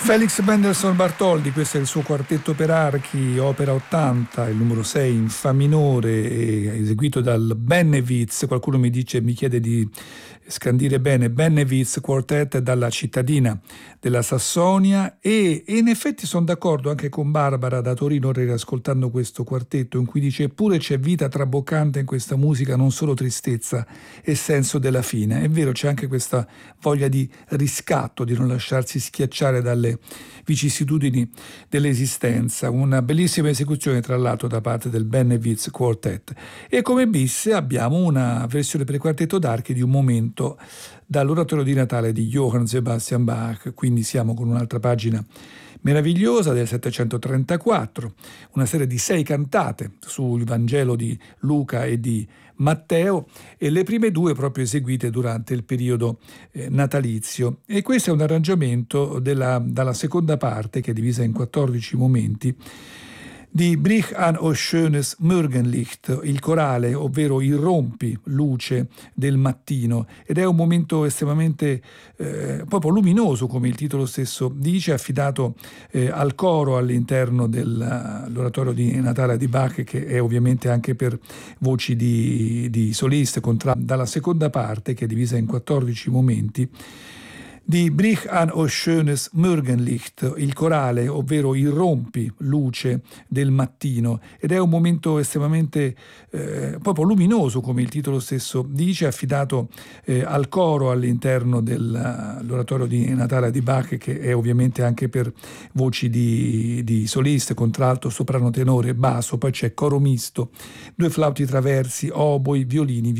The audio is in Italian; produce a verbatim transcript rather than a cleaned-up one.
Felix Mendelssohn Bartholdy, questo è il suo quartetto per archi, opera ottanta, il numero sei in fa minore, eseguito dal Bennewitz. Qualcuno mi dice, mi chiede di scandire bene, Bennewitz Quartet dalla cittadina della Sassonia, e, e in effetti sono d'accordo anche con Barbara da Torino, ascoltando questo quartetto in cui dice: eppure c'è vita traboccante in questa musica, non solo tristezza e senso della fine. È vero, c'è anche questa voglia di riscatto, di non lasciarsi schiacciare dalle vicissitudini dell'esistenza. Una bellissima esecuzione tra l'altro da parte del Bennewitz Quartet. E come bis abbiamo una versione per quartetto d'archi di un momento dall'oratorio di Natale di Johann Sebastian Bach, quindi siamo con un'altra pagina meravigliosa del settecentotrentaquattro, una serie di sei cantate sul Vangelo di Luca e di Matteo, e le prime due proprio eseguite durante il periodo eh, natalizio. E questo è un arrangiamento della, dalla seconda parte, che è divisa in quattordici momenti, di Brich an o schönes Morgenlicht, il corale, ovvero il rompi luce del mattino, ed è un momento estremamente eh, proprio luminoso, come il titolo stesso dice, affidato eh, al coro all'interno dell'oratorio di Natale di Bach, che è ovviamente anche per voci di, di soliste, contra- dalla seconda parte, che è divisa in quattordici momenti, di Brich an o schönes Morgenlicht, il corale, ovvero il rompi luce del mattino, ed è un momento estremamente eh, proprio luminoso, come il titolo stesso dice, affidato eh, al coro all'interno dell'oratorio di Natale di Bach, che è ovviamente anche per voci di, di soliste, contralto, soprano tenore, basso, poi c'è coro misto, due flauti traversi, oboi, violini,